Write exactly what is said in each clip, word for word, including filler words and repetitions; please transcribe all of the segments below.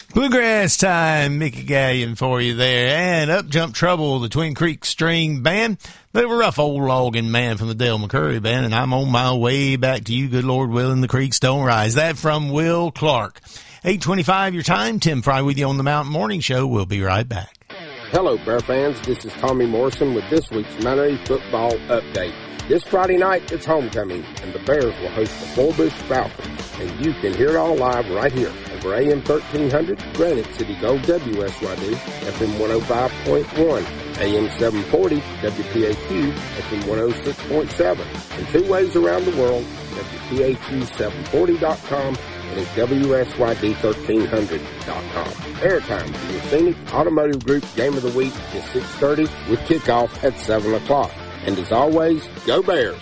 Bluegrass time, Mickey Gallion for you there. And Up Jump Trouble, the Twin Creeks String Band. They were a rough old logging man from the Dale McCurry Band, and I'm on my way back to you, good Lord willing, the creeks don't rise. That from Will Clark. eight twenty-five your time. Tim Fry with you on the Mountain Morning Show. We'll be right back. Hello, Bear fans. This is Tommy Morrison with this week's Manatee Football Update. This Friday night, it's homecoming, and the Bears will host the Bullbush Falcons. And you can hear it all live right here over A M thirteen hundred, Granite City Gold W S Y D, F M one oh five point one, A M seven forty, W P A Q, F M one oh six point seven, and two ways around the world, W P A Q seven forty dot com and at W S Y D thirteen hundred dot com. Airtime for your Scenic Automotive Group Game of the Week is six thirty with kickoff at seven o'clock. And as always, go Bears!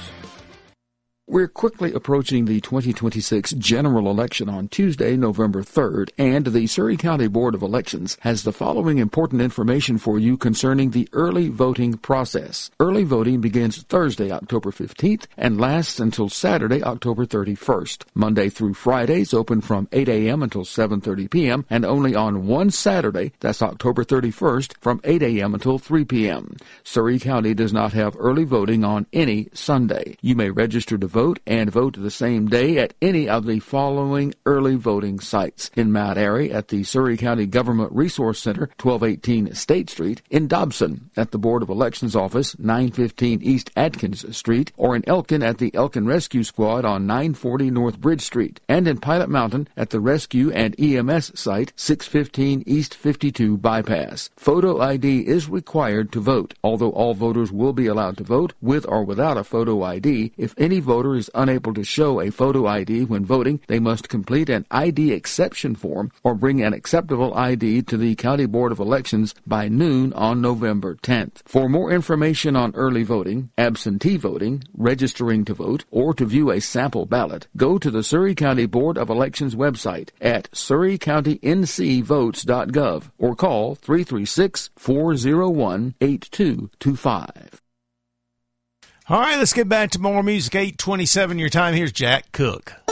We're quickly approaching the twenty twenty-six general election on Tuesday, November third, and the Surry County Board of Elections has the following important information for you concerning the early voting process. Early voting begins Thursday, October fifteenth, and lasts until Saturday, October thirty-first. Monday through Fridays open from eight a.m. until seven thirty p.m., and only on one Saturday, that's October thirty-first, from eight a.m. until three p.m. Surry County does not have early voting on any Sunday. You may register to vote vote and vote the same day at any of the following early voting sites: in Mount Airy at the Surry County Government Resource Center, twelve eighteen State Street; in Dobson at the Board of Elections Office, nine fifteen East Atkins Street; or in Elkin at the Elkin Rescue Squad on nine forty North Bridge Street; and in Pilot Mountain at the Rescue and E M S site, six fifteen East fifty-two Bypass. Photo I D is required to vote. Although all voters will be allowed to vote, with or without a photo I D, if any voter is unable to show a photo I D when voting, they must complete an I D exception form or bring an acceptable I D to the County Board of Elections by noon on November tenth. For more information on early voting, absentee voting, registering to vote, or to view a sample ballot, go to the Surry County Board of Elections website at surry county n c votes dot gov or call three three six, four oh one, eight two two five. All right, let's get back to more music. eight twenty-seven your time. Here's Jack Cook.